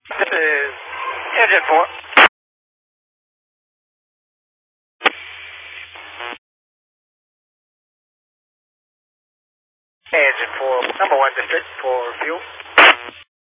This is Engine 4. Engine 4, number 1 district for fuel.